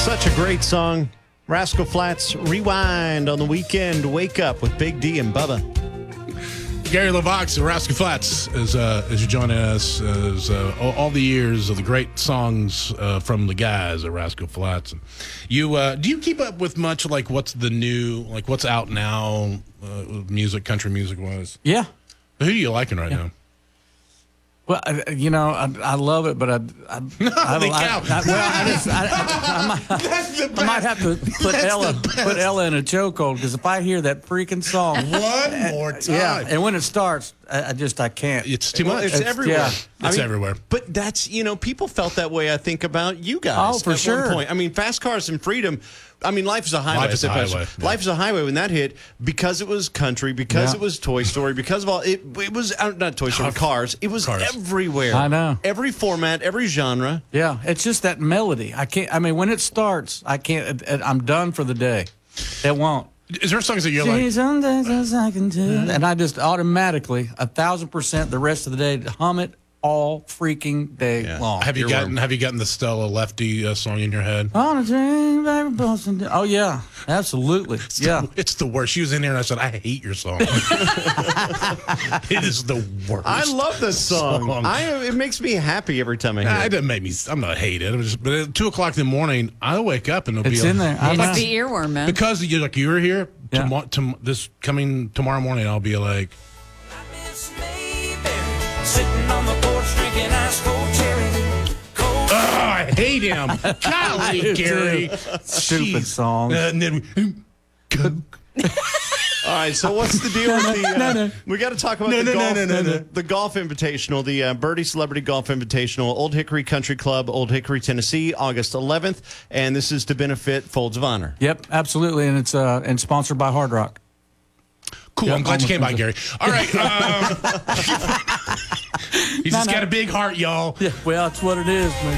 Such a great song. Rascal Flatts, Rewind on the weekend. Wake up with Big D and Bubba. Gary LaVox of Rascal Flatts is you joining us as all the years of the great songs from the guys at Rascal Flatts. And you do you keep up with much like what's the new, like what's out now, music, country music wise? Yeah. Who are you liking right now? Well, I love it, but I might have to put Ella in a chokehold, because if I hear that freaking song one more time, yeah, and when it starts, I can't. It's too much. It's everywhere. Yeah. It's everywhere. But that's, people felt that way, I think, about you guys. Oh, for sure. One point. I mean, Fast Cars and Freedom. I mean, Life is a Highway. Life is a Highway. Life is a Highway, when that hit, because it was country, because it was Toy Story, because of all, it was, not Toy Story, Cars. It was everywhere. I know. Every format, every genre. Yeah, it's just that melody. When it starts, I can't, I'm done for the day. It won't. Is there songs that you're like? Some days I can do. And I just automatically, 1,000% the rest of the day, hum it all freaking day long. Have you gotten the Stella Lefty song in your head? On a dream, baby, Boston. Oh yeah, absolutely. It's the worst. She was in there and I said, I hate your song. It is the worst. I love this song. It makes me happy every time I hear it. It doesn't make me. I'm not hating it. But at 2:00 in the morning, I'll wake up and it'll it's be in there. It's the earworm, man. Because you were here. This coming tomorrow morning, I'll be like. Sitting on the porch drinking ice cold cherry. I hate him. Golly, Gary. Stupid song. And then All right, so what's the deal with the... We got to talk about the golf invitational, the Birdie Celebrity Golf Invitational, Old Hickory Country Club, Old Hickory, Tennessee, August 11th. And this is to benefit Folds of Honor. Yep, absolutely. And it's and sponsored by Hard Rock. Cool. Yep, I'm glad you came by, Gary. All right. He's just got a big heart, y'all. Yeah, well, that's what it is, man.